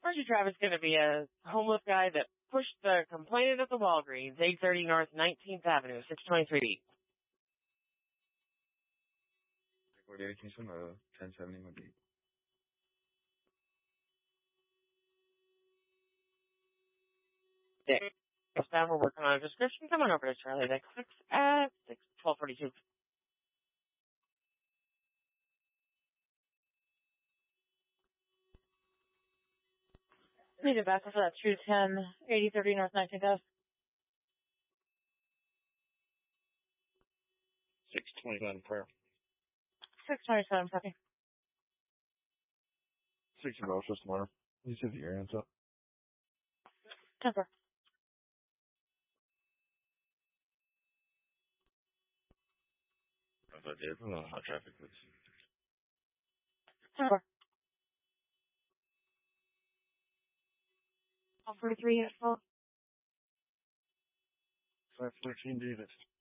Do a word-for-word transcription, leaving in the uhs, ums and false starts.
First drive is going to be a homeless guy that pushed the complainant at the Walgreens, eight thirty North nineteenth Avenue, six twenty-three D. forty-eight Kingston Road, ten seventy-one D. Dick. Staff, we're working on a description. Come on over to Charlie Dick six at six twelve forty-two. Need a backup for that two ten eighty thirty North nineteenth Avenue. six twenty-seven prayer. six twenty-seven, copy. six Road, just tomorrow. You see the air ends up. ten four. I thought there's a lot of hot traffic, please. ten four. All forty-three at full. five fourteen David.